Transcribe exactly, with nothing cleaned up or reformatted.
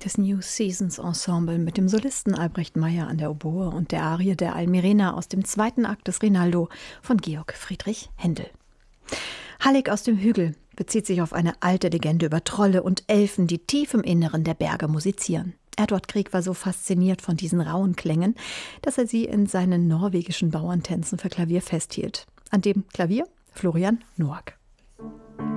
Das New Seasons Ensemble mit dem Solisten Albrecht Meyer an der Oboe und der Arie der Almirena aus dem zweiten Akt des Rinaldo von Georg Friedrich Händel. Hallig aus dem Hügel bezieht sich auf eine alte Legende über Trolle und Elfen, die tief im Inneren der Berge musizieren. Edward Grieg war so fasziniert von diesen rauen Klängen, dass er sie in seinen norwegischen Bauerntänzen für Klavier festhielt. An dem Klavier Florian Noack.